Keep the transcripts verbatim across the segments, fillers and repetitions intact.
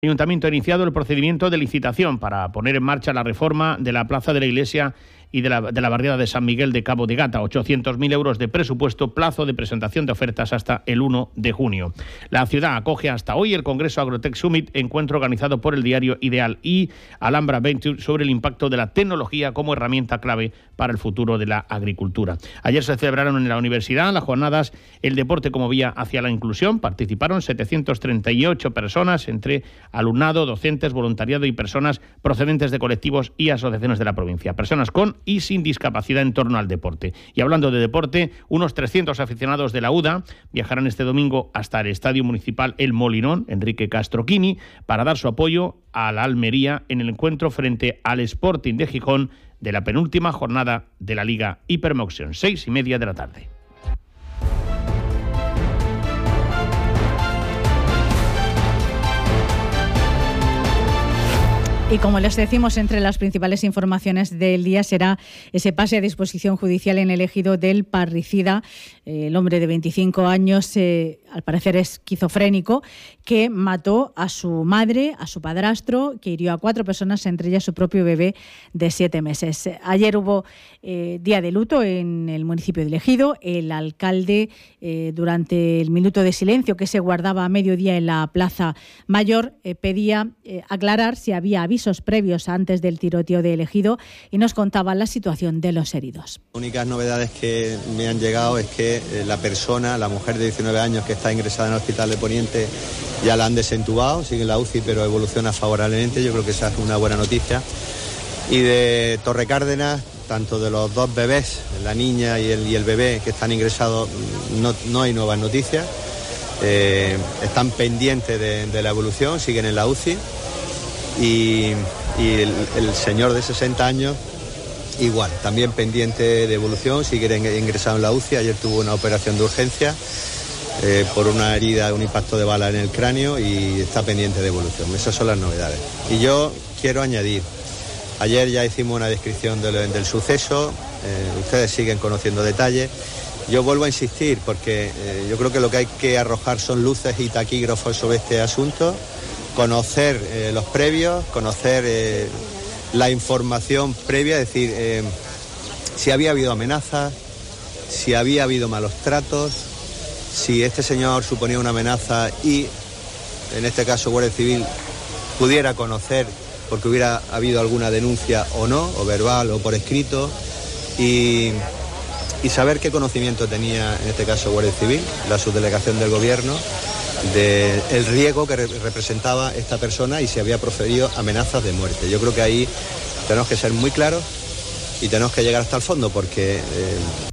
El Ayuntamiento ha iniciado el procedimiento de licitación para poner en marcha la reforma de la Plaza de la Iglesia y de la, de la barriada de San Miguel de Cabo de Gata. ochocientos mil euros de presupuesto, plazo de presentación de ofertas hasta el uno de junio. La ciudad acoge hasta hoy el Congreso Agrotech Summit, encuentro organizado por el diario Ideal y Alhambra Venture sobre el impacto de la tecnología como herramienta clave para el futuro de la agricultura. Ayer se celebraron en la universidad las jornadas El deporte como vía hacia la inclusión. Participaron setecientas treinta y ocho personas, entre alumnado, docentes, voluntariado y personas procedentes de colectivos y asociaciones de la provincia. Personas con y sin discapacidad en torno al deporte. Y hablando de deporte, unos trescientos aficionados de la U D A viajarán este domingo hasta el Estadio Municipal El Molinón, Enrique Castroquini, para dar su apoyo a la Almería en el encuentro frente al Sporting de Gijón de la penúltima jornada de la Liga Hypermotion, seis y media de la tarde. Y como les decimos, entre las principales informaciones del día será ese pase a disposición judicial en el ejido del parricida, eh, el hombre de veinticinco años, eh, al parecer esquizofrénico, que mató a su madre, a su padrastro, que hirió a cuatro personas, entre ellas su propio bebé de siete meses. Ayer hubo eh, día de luto en el municipio del Ejido. El alcalde, eh, durante el minuto de silencio que se guardaba a mediodía en la Plaza Mayor, eh, pedía eh, aclarar si había aviso previos antes del tiroteo de Ejido y nos contaba la situación de los heridos. Las únicas novedades que me han llegado es que la persona, la mujer de diecinueve años que está ingresada en el Hospital de Poniente, ya la han desentubado, sigue en la U C I pero evoluciona favorablemente. Yo creo que esa es una buena noticia. Y de Torrecárdenas, tanto de los dos bebés, la niña y el, y el bebé que están ingresados, no, no hay nuevas noticias. Eh, están pendientes de, de la evolución, siguen en la U C I. Y, y el, el señor de sesenta años igual, también pendiente de evolución, sigue ingresado en la U C I. Ayer tuvo una operación de urgencia eh, por una herida, un impacto de bala en el cráneo y está pendiente de evolución. Esas son las novedades. Y yo quiero añadir, ayer ya hicimos una descripción del, del suceso, eh, ustedes siguen conociendo detalles. Yo vuelvo a insistir porque eh, yo creo que lo que hay que arrojar son luces y taquígrafos sobre este asunto. Conocer eh, los previos, conocer eh, la información previa, es decir, eh, si había habido amenazas, si había habido malos tratos, si este señor suponía una amenaza y, en este caso, Guardia Civil pudiera conocer porque hubiera habido alguna denuncia o no, o verbal o por escrito, y, y saber qué conocimiento tenía, en este caso, Guardia Civil, la subdelegación del Gobierno, del riesgo que re- representaba esta persona y si había proferido amenazas de muerte. Yo creo que ahí tenemos que ser muy claros y tenemos que llegar hasta el fondo porque... Eh...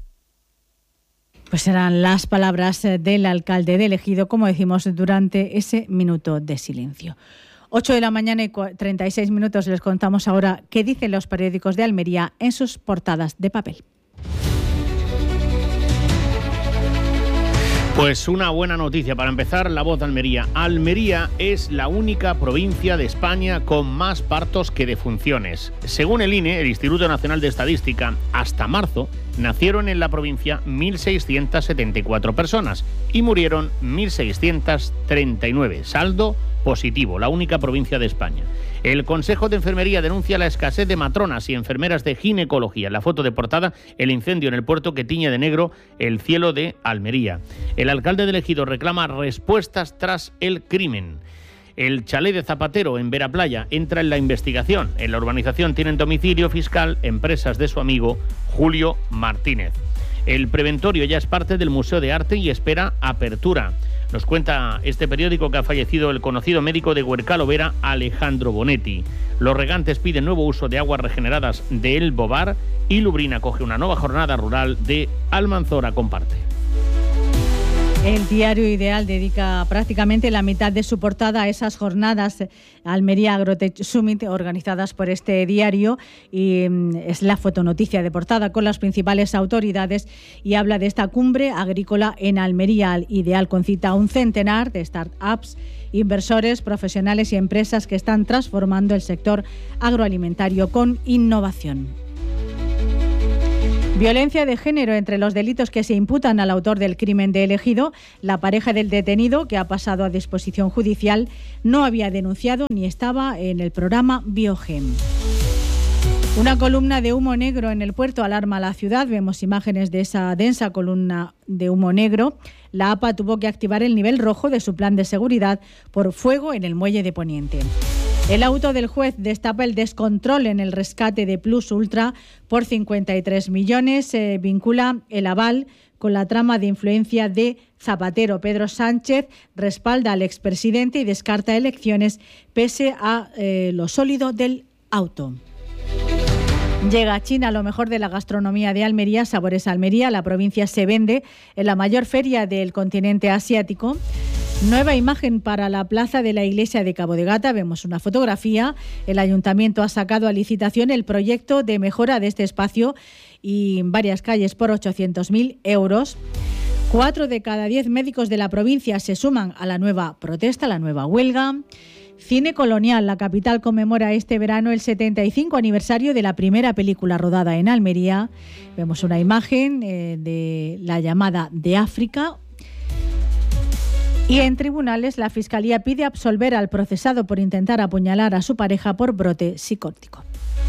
Pues eran las palabras del alcalde del Ejido, como decimos, durante ese minuto de silencio. ocho de la mañana y treinta y seis minutos. Les contamos ahora qué dicen los periódicos de Almería en sus portadas de papel. Pues una buena noticia para empezar, La Voz de Almería. Almería es la única provincia de España con más partos que defunciones. Según el I N E, el Instituto Nacional de Estadística, hasta marzo nacieron en la provincia mil seiscientas setenta y cuatro personas y murieron mil seiscientas treinta y nueve. Saldo positivo, la única provincia de España. El Consejo de Enfermería denuncia la escasez de matronas y enfermeras de ginecología. En la foto de portada, el incendio en el puerto que tiñe de negro el cielo de Almería. El alcalde del Ejido reclama respuestas tras el crimen. El chalet de Zapatero en Veraplaya entra en la investigación. En la urbanización tienen domicilio fiscal empresas de su amigo Julio Martínez. El preventorio ya es parte del Museo de Arte y espera apertura. Nos cuenta este periódico que ha fallecido el conocido médico de Huercal Vera, Alejandro Bonetti. Los regantes piden nuevo uso de aguas regeneradas de El Bobar y Lubrina acoge una nueva jornada rural de Almanzora Comparte. El diario Ideal dedica prácticamente la mitad de su portada a esas jornadas Almería Agrotech Summit organizadas por este diario y es la fotonoticia de portada con las principales autoridades y habla de esta cumbre agrícola en Almería. Ideal concita a un centenar de start-ups, inversores, profesionales y empresas que están transformando el sector agroalimentario con innovación. Violencia de género entre los delitos que se imputan al autor del crimen de El Ejido. La pareja del detenido, que ha pasado a disposición judicial, no había denunciado ni estaba en el programa Biogen. Una columna de humo negro en el puerto alarma a la ciudad. Vemos imágenes de esa densa columna de humo negro. La A P A tuvo que activar el nivel rojo de su plan de seguridad por fuego en el muelle de Poniente. El auto del juez destapa el descontrol en el rescate de Plus Ultra por cincuenta y tres millones. Eh, vincula el aval con la trama de influencia de Zapatero. Pedro Sánchez respalda al expresidente y descarta elecciones pese a eh, lo sólido del auto. Llega a China lo mejor de la gastronomía de Almería, Sabores Almería. La provincia se vende en la mayor feria del continente asiático. Nueva imagen para la plaza de la iglesia de Cabo de Gata. Vemos una fotografía. El ayuntamiento ha sacado a licitación el proyecto de mejora de este espacio y varias calles por ochocientos mil euros. Cuatro de cada diez médicos de la provincia se suman a la nueva protesta, a la nueva huelga. Cine Colonial. La capital conmemora este verano el setenta y cinco aniversario de la primera película rodada en Almería. Vemos una imagen eh, de La llamada de África. Y en tribunales, la Fiscalía pide absolver al procesado por intentar apuñalar a su pareja por brote psicótico.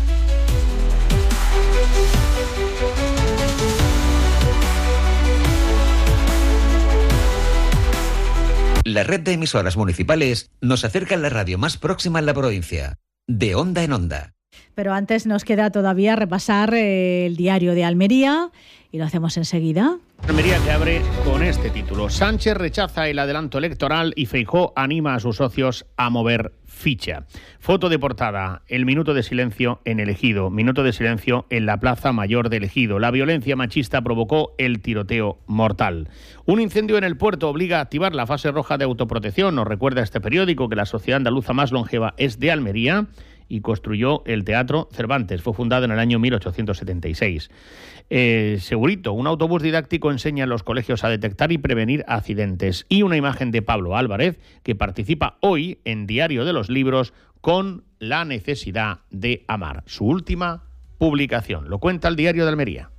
La red de emisoras municipales nos acerca a la radio más próxima en la provincia, de onda en onda. Pero antes nos queda todavía repasar eh, el diario de Almería y lo hacemos enseguida. Almería que abre con este título. Sánchez rechaza el adelanto electoral y Feijóo anima a sus socios a mover ficha. Foto de portada, el minuto de silencio en El Ejido, minuto de silencio en la Plaza Mayor de El Ejido. La violencia machista provocó el tiroteo mortal. Un incendio en el puerto obliga a activar la fase roja de autoprotección. Nos recuerda este periódico que la sociedad andaluza más longeva es de Almería y construyó el Teatro Cervantes. Fue fundado en el año mil ochocientos setenta y seis. Eh, Segurito, un autobús didáctico enseña a los colegios a detectar y prevenir accidentes. Y una imagen de Pablo Álvarez, que participa hoy en Diario de los Libros con La necesidad de amar. Su última publicación. Lo cuenta el Diario de Almería.